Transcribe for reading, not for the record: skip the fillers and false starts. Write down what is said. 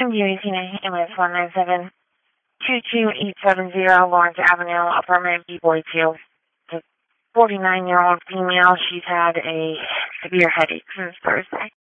MD18 MS 197-22870 Lawrence Avenue, apartment B-Boy 2. The 49-year-old female, she's had a severe headache since Thursday.